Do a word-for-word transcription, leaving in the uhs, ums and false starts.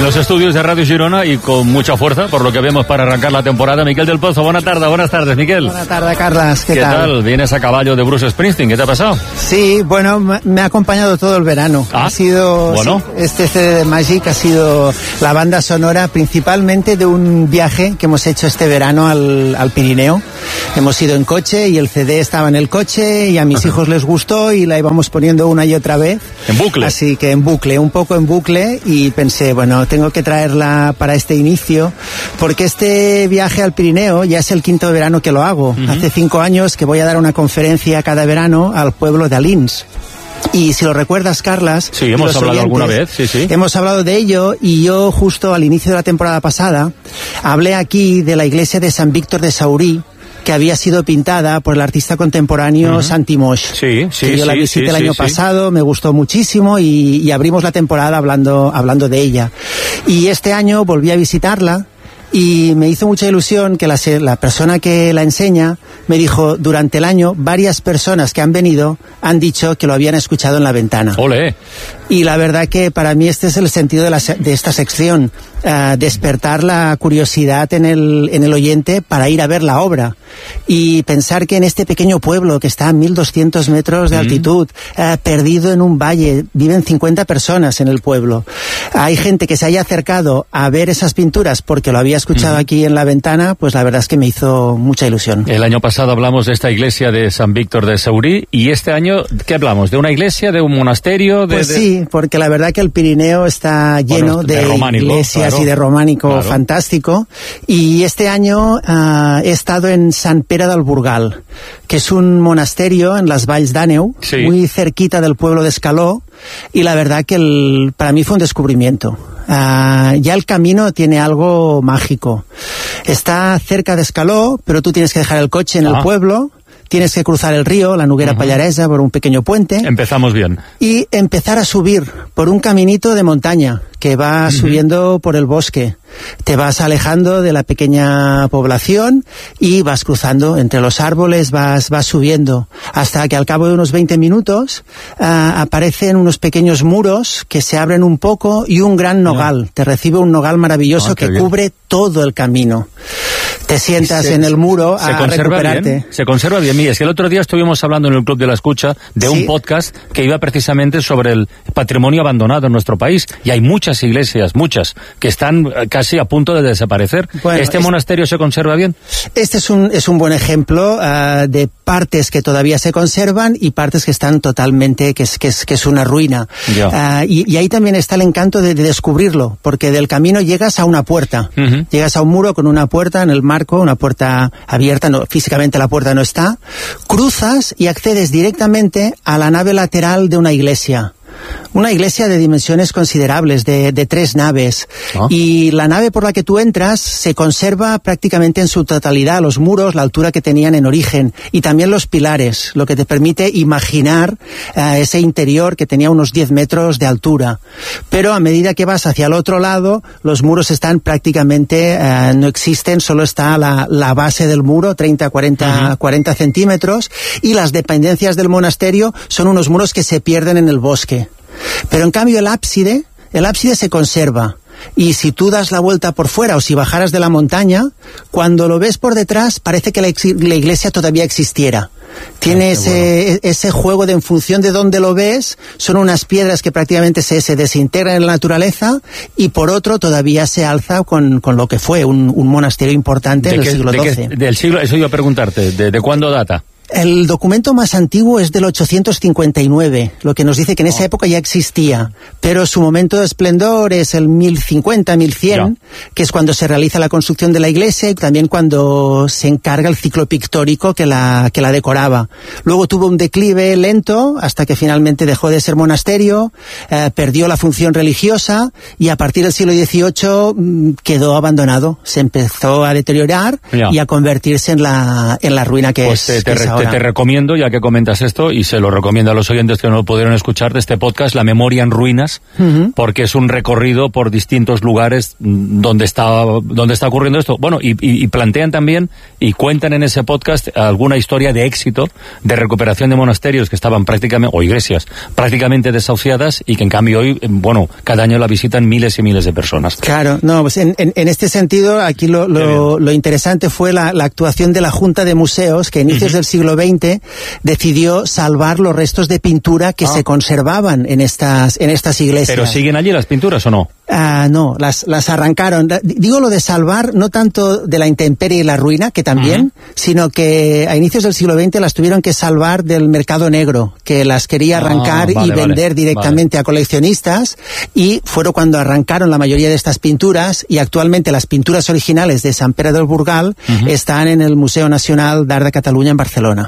los estudios de Radio Girona y con mucha fuerza, por lo que vemos para arrancar la temporada. Miquel del Pozo, buena tarde, buenas tardes, Miquel. Buenas tardes, Carlas, ¿qué, ¿Qué tal? tal? Vienes a caballo de Bruce Springsteen, ¿qué te ha pasado? Sí, bueno, me ha acompañado todo el verano. Ah, ha sido, bueno. sí, este C D de Magic ha sido la banda sonora principalmente de un viaje que hemos hecho este verano al, al Pirineo. Hemos ido en coche y el C D estaba en el coche y a mis Ajá. hijos les gustó y la íbamos poniendo una y otra vez. En bucle. Así que en bucle, un poco en bucle, y pensé, bueno, tengo que traerla para este inicio, porque este viaje al Pirineo ya es el quinto verano que lo hago. Uh-huh. Hace cinco años que voy a dar una conferencia cada verano al pueblo de Alins. Y si lo recuerdas, Carlas... Sí, hemos hablado oyentes, alguna vez, sí, sí. Hemos hablado de ello, y yo justo al inicio de la temporada pasada hablé aquí de la iglesia de San Víctor de Saurí, que había sido pintada por el artista contemporáneo uh-huh. Santi Moix. Sí, sí, que yo sí, la visité sí, el sí, año sí. pasado, me gustó muchísimo y, y abrimos la temporada hablando, hablando de ella. Y este año volví a visitarla y me hizo mucha ilusión que la, la persona que la enseña me dijo, durante el año varias personas que han venido han dicho que lo habían escuchado en la ventana. ¡Olé! Y la verdad que para mí este es el sentido de, la, de esta sección, uh, despertar la curiosidad en el, en el oyente para ir a ver la obra y pensar que en este pequeño pueblo que está a mil doscientos metros de mm. altitud, uh, perdido en un valle, viven cincuenta personas en el pueblo. Hay gente que se haya acercado a ver esas pinturas porque lo había escuchado mm. aquí en la ventana, pues la verdad es que me hizo mucha ilusión. El año pasado hablamos de esta iglesia de San Víctor de Saurí, y este año, ¿qué hablamos? ¿De una iglesia, de un monasterio? De, pues de... sí, porque la verdad que el Pirineo está lleno bueno, de, de románico, iglesias claro. y de románico claro. fantástico. Y este año uh, he estado en Sant Pere del Burgal, que es un monasterio en las Valls d'Àneu, sí. muy cerquita del pueblo de Escaló, y la verdad que el, para mí fue un descubrimiento. Uh, ya el camino tiene algo mágico. Está cerca de Escaló, pero tú tienes que dejar el coche en ah. el pueblo. Tienes que cruzar el río, la Noguera uh-huh. Pallaresa, por un pequeño puente. Empezamos bien. Y empezar a subir por un caminito de montaña que va uh-huh. subiendo por el bosque. Te vas alejando de la pequeña población y vas cruzando entre los árboles, vas, vas subiendo, hasta que al cabo de unos veinte minutos uh, aparecen unos pequeños muros que se abren un poco y un gran nogal. Yeah. Te recibe un nogal maravilloso oh, que bien. cubre todo el camino. Te sientas se, en el muro a, a recuperarte. Bien, se conserva bien. Mira, es que el otro día estuvimos hablando en el Club de la Escucha de ¿Sí? un podcast que iba precisamente sobre el patrimonio abandonado en nuestro país, y hay muchas iglesias, muchas, que están casi a punto de desaparecer. Bueno, ¿Este es, monasterio se conserva bien? Este es un, es un buen ejemplo uh, de partes que todavía se conservan y partes que están totalmente, que es, que es, que es una ruina. Uh, y, y ahí también está el encanto de, de descubrirlo, porque del camino llegas a una puerta. Uh-huh. Llegas a un muro con una puerta en el marco, una puerta abierta, no, físicamente la puerta no está. Cruzas y accedes directamente a la nave lateral de una iglesia. Una iglesia de dimensiones considerables, de, de tres naves. ¿Ah? Y la nave por la que tú entras se conserva prácticamente en su totalidad, los muros, la altura que tenían en origen, y también los pilares, lo que te permite imaginar uh, ese interior que tenía unos diez metros de altura. Pero a medida que vas hacia el otro lado, los muros están prácticamente, uh, no existen, solo está la, la base del muro, treinta, cuarenta, uh-huh. cuarenta centímetros, y las dependencias del monasterio son unos muros que se pierden en el bosque. Pero en cambio el ábside, el ábside se conserva. Y si tú das la vuelta por fuera o si bajaras de la montaña, cuando lo ves por detrás parece que la, la iglesia todavía existiera. Tiene Ay, ese, bueno. ese juego de en función de dónde lo ves, son unas piedras que prácticamente se, se desintegran en la naturaleza, y por otro todavía se alza con, con lo que fue un, un monasterio importante del siglo doce. De del siglo, eso iba a preguntarte, ¿de, de cuándo data? El documento más antiguo es del ochocientos cincuenta y nueve, lo que nos dice que en esa época ya existía, pero su momento de esplendor es el mil cincuenta, mil cien, ya. que es cuando se realiza la construcción de la iglesia y también cuando se encarga el ciclo pictórico que la, que la decoraba. Luego tuvo un declive lento hasta que finalmente dejó de ser monasterio, eh, perdió la función religiosa y a partir del siglo dieciocho mmm, quedó abandonado. Se empezó a deteriorar ya. y a convertirse en la, en la ruina que pues es, te, que es ahora. Te, te recomiendo, ya que comentas esto, y se lo recomiendo a los oyentes que no lo pudieron escuchar, de este podcast, La Memoria en Ruinas, uh-huh. porque es un recorrido por distintos lugares donde está, donde está ocurriendo esto. Bueno, y, y, y plantean también, y cuentan en ese podcast, alguna historia de éxito, de recuperación de monasterios que estaban prácticamente, o iglesias, prácticamente desahuciadas, y que en cambio hoy, bueno, cada año la visitan miles y miles de personas. Claro, no, pues en, en, en este sentido, aquí lo, lo, lo interesante fue la, la actuación de la Junta de Museos, que a inicios uh-huh. del siglo veinte decidió salvar los restos de pintura que ah. se conservaban en estas, en estas iglesias. ¿Pero siguen allí las pinturas o no? Ah, no, las, las arrancaron. Digo lo de salvar, no tanto de la intemperie y la ruina, que también, uh-huh. sino que a inicios del siglo veinte las tuvieron que salvar del mercado negro, que las quería arrancar ah, vale, y vender vale, directamente vale. a coleccionistas, y fueron cuando arrancaron la mayoría de estas pinturas, y actualmente las pinturas originales de Sant Pere del Burgal uh-huh. están en el Museo Nacional d'Art de Catalunya en Barcelona.